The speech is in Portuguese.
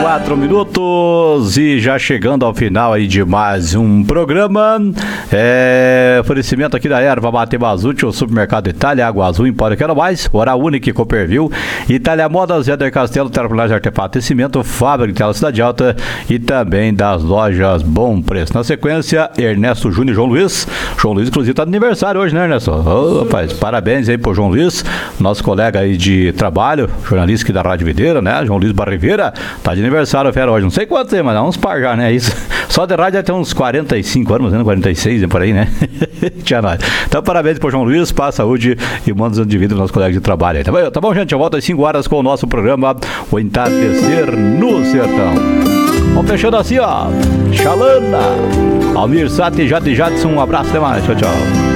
4 minutos e já chegando ao final aí de mais um programa. Oferecimento aqui da Erva Mate Bazucci, o Supermercado Itália, Água Azul, Empório Quero Mais, Hora Única, Cooperville, Itália Modas, Éder Castelo, Terapulagem, Artefato e Cimento, Fábrica de Tela Cidade Alta e também das lojas Bom Preço. Na sequência, Ernesto Júnior e João Luiz. João Luiz, inclusive, tá de aniversário hoje, né, Ernesto? Rapaz, parabéns aí pro João Luiz, nosso colega aí de trabalho, jornalista aqui da Rádio Videira, né? João Luiz Barriveira, tá de aniversário, fera, hoje. Não sei quanto tem, mas dá uns par já, né? Isso. Só de rádio até uns 45 anos, né? 46, por aí, né? Tinha nada. Então, parabéns pro João Luiz, paz, saúde e muitos anos de vida dos nossos colegas de trabalho aí. Tá bom, gente? Eu volto às 5 horas com o nosso programa O Entardecer no Sertão. Vamos fechando assim, ó. Xalana, Almir Sati, Jadson, um abraço, até mais. Tchau, tchau.